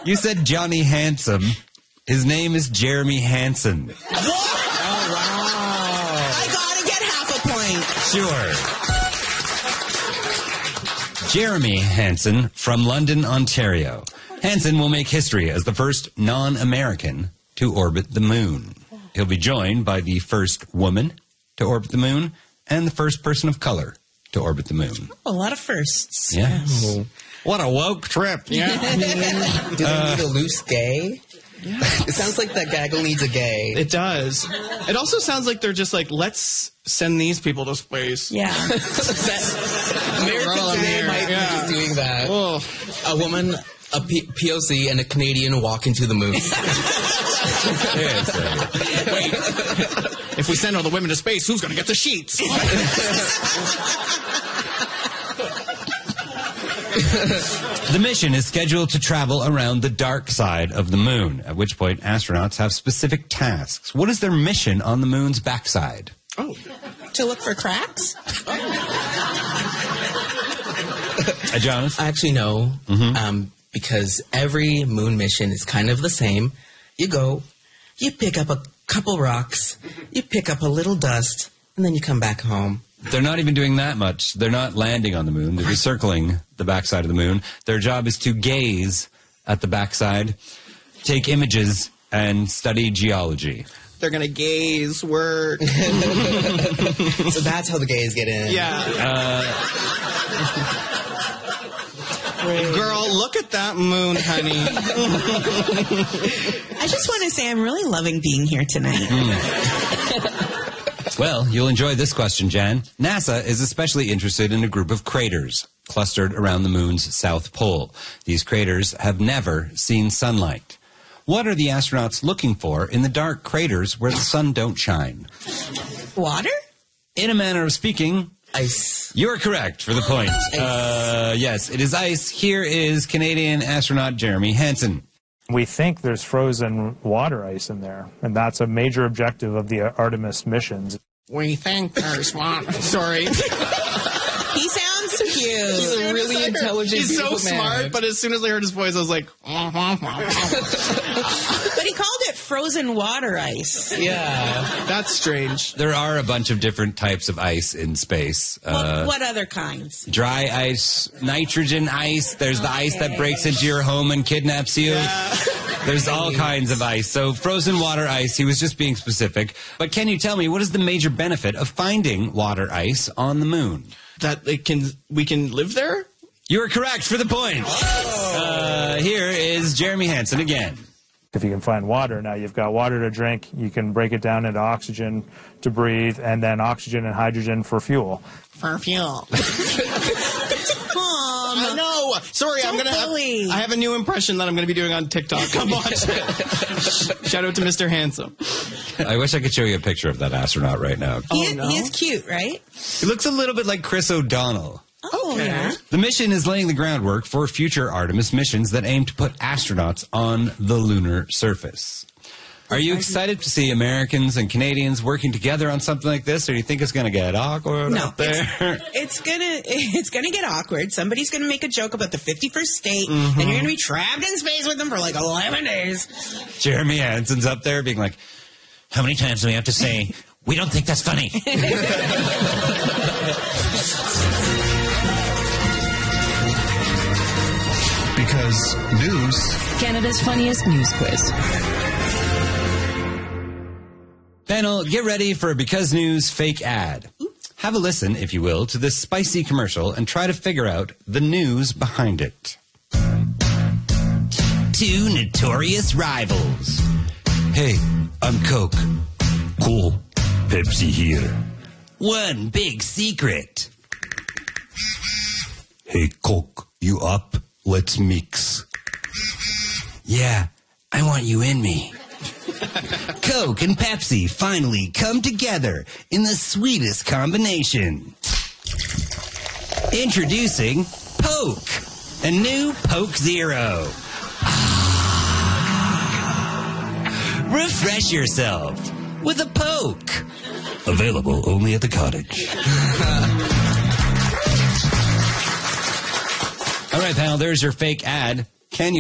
You said Johnny Handsome. His name is Jeremy Hansen. What? Oh, wow. I gotta get half a point. Sure. Jeremy Hansen from London, Ontario. Hansen will make history as the first non-American to orbit the moon. He'll be joined by the first woman to orbit the moon and the first person of color to orbit the moon. A lot of firsts. Yes. Oh. What a woke trip. Yeah. Do they need a loose gay? Yeah. It sounds like that gaggle needs a gay. It does. It also sounds like they're just like, let's send these people to space. Yeah. American today might be just doing that. Oh. A woman, a POC, and a Canadian walk into the moon. Wait. If we send all the women to space, who's going to get the sheets? The mission is scheduled to travel around the dark side of the moon, at which point astronauts have specific tasks. What is their mission on the moon's backside? Oh. To look for cracks? Jonas? I actually know, because every moon mission is kind of the same. You go, you pick up a couple rocks, you pick up a little dust, and then you come back home. They're not even doing that much. They're not landing on the moon. They're just circling the backside of the moon. Their job is to gaze at the backside, take images, and study geology. They're going to gaze, word. So that's how the gays get in. Yeah. Girl, look at that moon, honey. I just want to say I'm really loving being here tonight. Well, you'll enjoy this question, Jan. NASA is especially interested in a group of craters clustered around the moon's south pole. These craters have never seen sunlight. What are the astronauts looking for in the dark craters where the sun don't shine? Water? In a manner of speaking, ice. You're correct for the point. Yes, it is ice. Here is Canadian astronaut Jeremy Hansen. We think there's frozen water ice in there, and that's a major objective of the Artemis missions. We think there's water. Sorry. He sounds cute. He's a really intelligent, He's so beautiful man. smart, but as soon as I heard his voice, I was like... But he called it frozen water ice. Yeah. That's strange. There are a bunch of different types of ice in space. What other kinds? Dry ice, nitrogen ice. There's the ice that breaks into your home and kidnaps you. Yeah. There's all kinds of ice. So frozen water ice, he was just being specific. But can you tell me, what is the major benefit of finding water ice on the moon? That we can live there? You're correct for the point. Here is Jeremy Hansen again. If you can find water, now you've got water to drink, you can break it down into oxygen to breathe, and then oxygen and hydrogen for fuel. For fuel. No, sorry, I have a new impression that I'm going to be doing on TikTok. Come watch it. Shout out to Mr. Handsome. I wish I could show you a picture of that astronaut right now. He is cute, right? He looks a little bit like Chris O'Donnell. Oh, yeah. The mission is laying the groundwork for future Artemis missions that aim to put astronauts on the lunar surface. Are you excited to see Americans and Canadians working together on something like this, or do you think it's going to get awkward out there? It's gonna get awkward. Somebody's gonna make a joke about the 51st state, and you're gonna be trapped in space with them for like 11 days. Jeremy Hansen's up there being like, how many times do we have to say, we don't think that's funny? Because news. Canada's funniest news quiz. Panel, get ready for a Because News fake ad. Have a listen, if you will, to this spicy commercial and try to figure out the news behind it. Two notorious rivals. Hey, I'm Coke. Cool. Pepsi here. One big secret. Hey, Coke, you up? Let's mix. Yeah, I want you in me. Coke and Pepsi finally come together in the sweetest combination. Introducing Poke, a new Poke Zero. Refresh yourself with a Poke. Available only at the cottage. All right, panel, there's your fake ad.